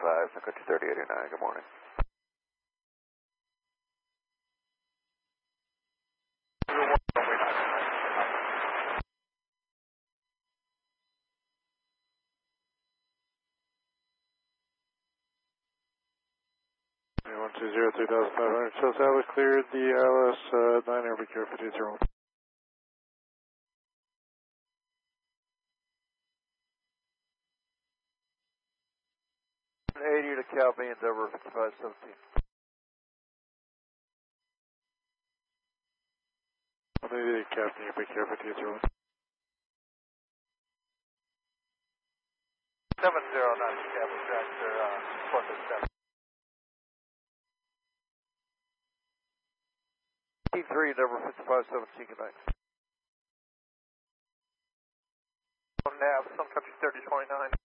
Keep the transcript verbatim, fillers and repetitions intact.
five, Sun Country thirty eighty-nine, good morning. one two zero three thousand five hundred, so Salvage cleared the I L S uh, nine Air Care fifty zero. eighty to Cal Beans over fifty-five seventeen. one eighty to Captain Air Care fifty zero. seven zero nine Captain Tractor, uh, four seven. three over fifty-five seventeen, good night. Nav, Sun Country thirty twenty-nine.